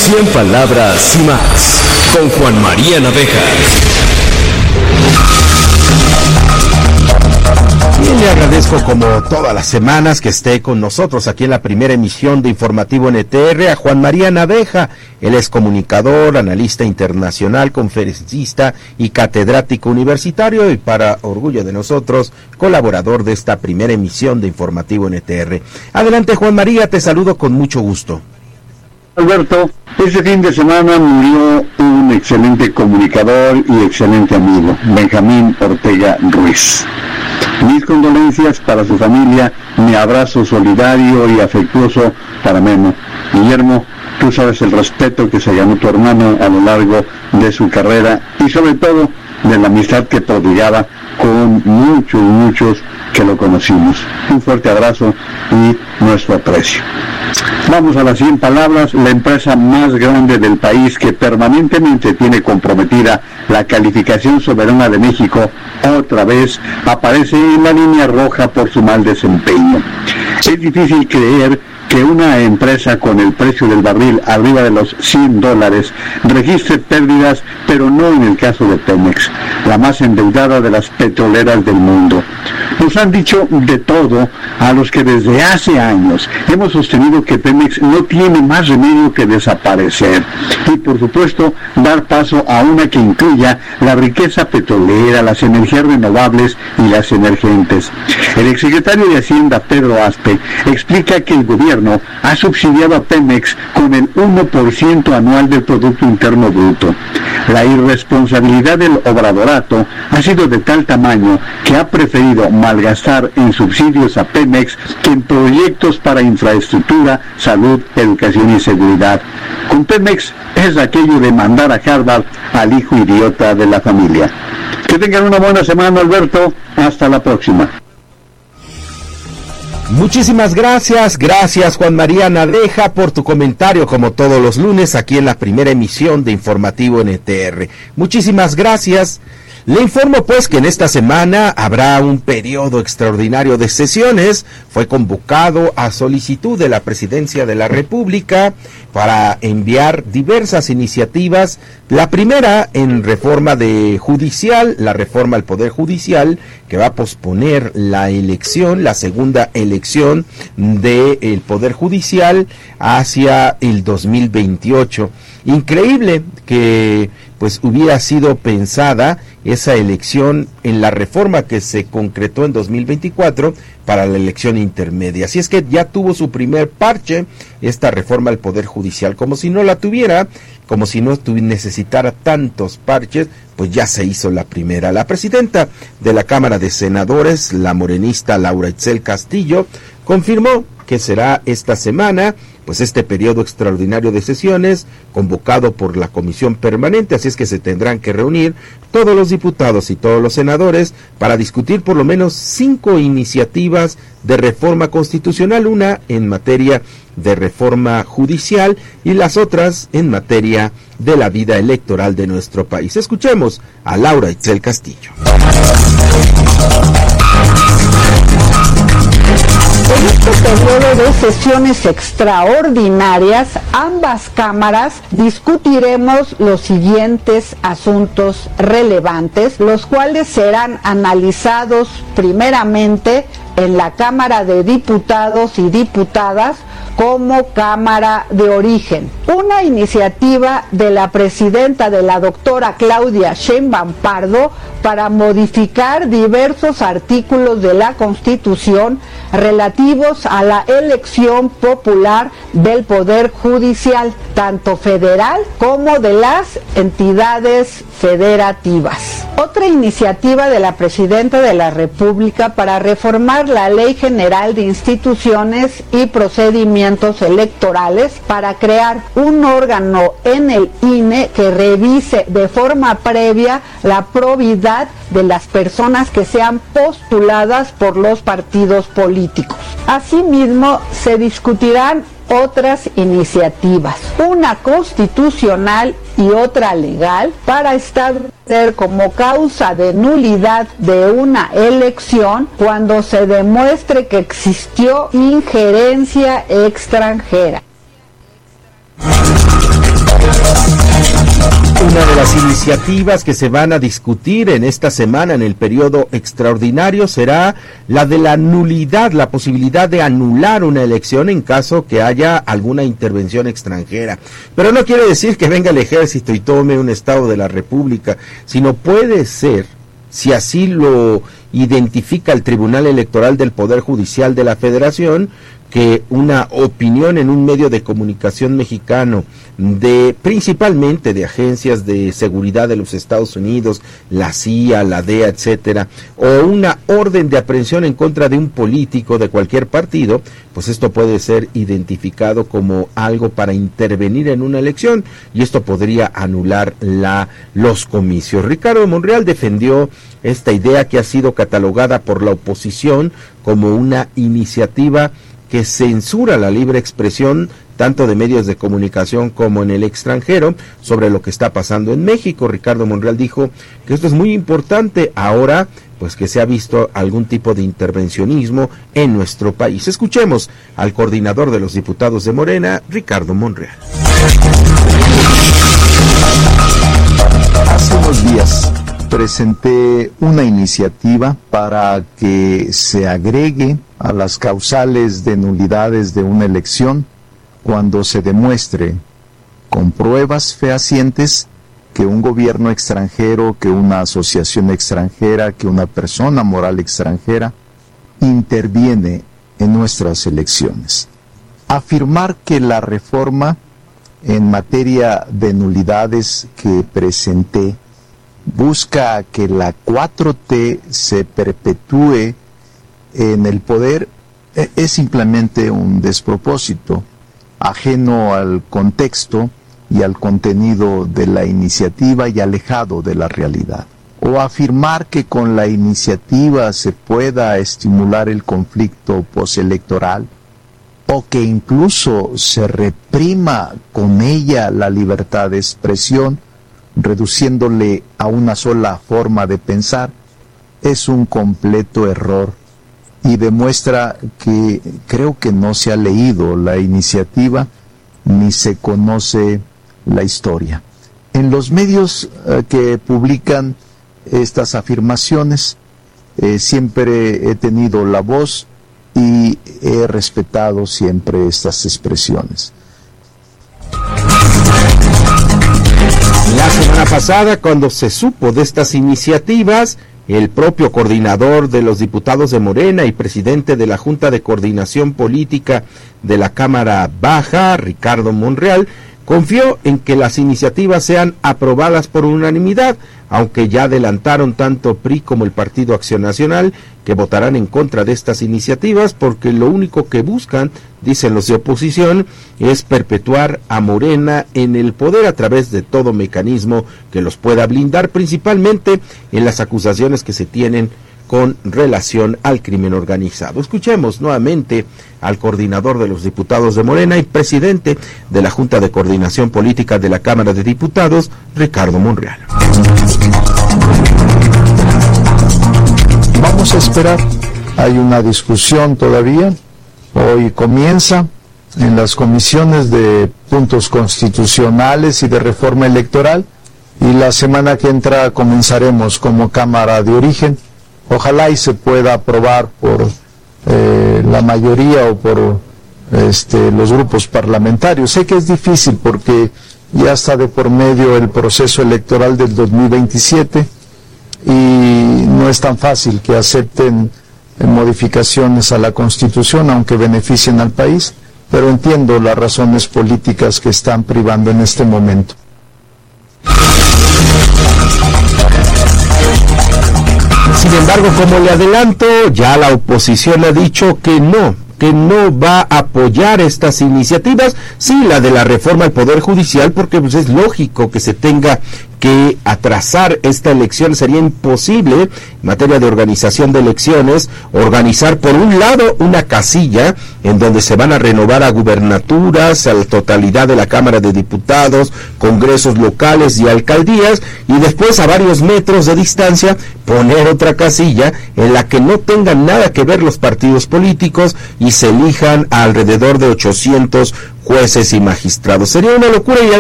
100 palabras y más, con Juan María Naveja. Y le agradezco, como todas las semanas, que esté con nosotros aquí en la primera emisión de Informativo NTR a Juan María Naveja. Él es comunicador, analista internacional, conferencista y catedrático universitario, y para orgullo de nosotros, colaborador de esta primera emisión de Informativo NTR. Adelante, Juan María, te saludo con mucho gusto. Alberto, este fin de semana murió un excelente comunicador y excelente amigo, Benjamín Ortega Ruiz. Mis condolencias para su familia, mi abrazo solidario y afectuoso para Memo. Guillermo, tú sabes el respeto que se ganó tu hermano a lo largo de su carrera y sobre todo de la amistad que prodigaba con muchos que lo conocimos. Un fuerte abrazo y nuestro aprecio. Vamos a las 100 palabras. La empresa más grande del país que permanentemente tiene comprometida la calificación soberana de México, otra vez aparece en la línea roja por su mal desempeño. Es difícil creer que una empresa con el precio del barril arriba de los $100 registre pérdidas, pero no en el caso de Pemex, la más endeudada de las petroleras del mundo. Nos han dicho de todo a los que desde hace años hemos sostenido que Pemex no tiene más remedio que desaparecer y, por supuesto, dar paso a una que incluya la riqueza petrolera, las energías renovables y las emergentes. El exsecretario de Hacienda, Pedro Aspe, explica que el gobierno ha subsidiado a Pemex con el 1% anual del Producto Interno Bruto. La irresponsabilidad del obradorato ha sido de tal tamaño que ha preferido malgastar en subsidios a Pemex que en proyectos para infraestructura, salud, educación y seguridad. Con Pemex es aquello de mandar a Harvard al hijo idiota de la familia. Que tengan una buena semana, Alberto. Hasta la próxima. Muchísimas gracias Juan María Naveja por tu comentario, como todos los lunes aquí en la primera emisión de Informativo NTR. Muchísimas gracias. Le informo pues que en esta semana habrá un periodo extraordinario de sesiones. Fue convocado a solicitud de la Presidencia de la República para enviar diversas iniciativas. La primera en reforma judicial, la reforma al Poder Judicial, que va a posponer la elección, la segunda elección del Poder Judicial hacia el 2028. Increíble que pues hubiera sido pensada esa elección en la reforma que se concretó en 2024 para la elección intermedia. Así es que ya tuvo su primer parche esta reforma al Poder Judicial, como si no la tuviera, como si no necesitara tantos parches, pues ya se hizo la primera. La presidenta de la Cámara de Senadores, la morenista Laura Itzel Castillo, confirmó que será esta semana pues este periodo extraordinario de sesiones convocado por la Comisión Permanente, así es que se tendrán que reunir todos los diputados y todos los senadores para discutir por lo menos 5 iniciativas de reforma constitucional, una en materia de reforma judicial y las otras en materia de la vida electoral de nuestro país. Escuchemos a Laura Itzel Castillo. En este periodo de sesiones extraordinarias, ambas cámaras discutiremos los siguientes asuntos relevantes, los cuales serán analizados primeramente en la Cámara de Diputados y Diputadas como Cámara de Origen. Una iniciativa de la presidenta de la doctora Claudia Sheinbaum Pardo para modificar diversos artículos de la Constitución relativos a la elección popular del Poder Judicial, tanto federal como de las entidades federativas. Otra iniciativa de la presidenta de la República para reformar la Ley General de Instituciones y Procedimientos Electorales para crear un órgano en el INE que revise de forma previa la probidad de las personas que sean postuladas por los partidos políticos. Asimismo, se discutirán otras iniciativas, una constitucional y otra legal, para establecer como causa de nulidad de una elección cuando se demuestre que existió injerencia extranjera. Una de las iniciativas que se van a discutir en esta semana en el periodo extraordinario será la de la nulidad, la posibilidad de anular una elección en caso que haya alguna intervención extranjera. Pero no quiere decir que venga el ejército y tome un estado de la República, sino puede ser, si así lo identifica el Tribunal Electoral del Poder Judicial de la Federación, que una opinión en un medio de comunicación mexicano principalmente de agencias de seguridad de los Estados Unidos, la CIA, la DEA, etcétera, o una orden de aprehensión en contra de un político de cualquier partido, pues esto puede ser identificado como algo para intervenir en una elección y esto podría anular los comicios. Ricardo Monreal defendió esta idea que ha sido catalogada por la oposición como una iniciativa que censura la libre expresión tanto de medios de comunicación como en el extranjero sobre lo que está pasando en México. Ricardo Monreal dijo que esto es muy importante ahora, pues que se ha visto algún tipo de intervencionismo en nuestro país. Escuchemos al coordinador de los diputados de Morena, Ricardo Monreal. Hace unos días presenté una iniciativa para que se agregue a las causales de nulidades de una elección cuando se demuestre con pruebas fehacientes que un gobierno extranjero, que una asociación extranjera, que una persona moral extranjera interviene en nuestras elecciones. Afirmar que la reforma en materia de nulidades que presenté busca que la 4T se perpetúe en el poder es simplemente un despropósito, ajeno al contexto y al contenido de la iniciativa y alejado de la realidad. O afirmar que con la iniciativa se pueda estimular el conflicto postelectoral, o que incluso se reprima con ella la libertad de expresión, reduciéndole a una sola forma de pensar, es un completo error y demuestra que creo que no se ha leído la iniciativa ni se conoce la historia. En los medios que publican estas afirmaciones siempre he tenido la voz y he respetado siempre estas expresiones. La semana pasada, cuando se supo de estas iniciativas, el propio coordinador de los diputados de Morena y presidente de la Junta de Coordinación Política de la Cámara Baja, Ricardo Monreal, confió en que las iniciativas sean aprobadas por unanimidad, aunque ya adelantaron tanto PRI como el Partido Acción Nacional que votarán en contra de estas iniciativas porque lo único que buscan, dicen los de oposición, es perpetuar a Morena en el poder a través de todo mecanismo que los pueda blindar, principalmente en las acusaciones que se tienen con relación al crimen organizado. Escuchemos nuevamente al coordinador de los diputados de Morena y presidente de la Junta de Coordinación Política de la Cámara de Diputados, Ricardo Monreal. Vamos a esperar, hay una discusión todavía, hoy comienza en las comisiones de puntos constitucionales y de reforma electoral y la semana que entra comenzaremos como Cámara de Origen. Ojalá y se pueda aprobar por la mayoría o por los grupos parlamentarios. Sé que es difícil porque ya está de por medio el proceso electoral del 2027 y no es tan fácil que acepten modificaciones a la Constitución, aunque beneficien al país, pero entiendo las razones políticas que están privando en este momento. Sin embargo, como le adelanto, ya la oposición ha dicho que no va a apoyar estas iniciativas, sí, la de la reforma al Poder Judicial, porque pues es lógico que se tenga que atrasar esta elección. Sería imposible, en materia de organización de elecciones, organizar por un lado una casilla en donde se van a renovar a gubernaturas, a la totalidad de la Cámara de Diputados, congresos locales y alcaldías, y después a varios metros de distancia poner otra casilla en la que no tengan nada que ver los partidos políticos y se elijan a alrededor de 800 jueces y magistrados. Sería una locura y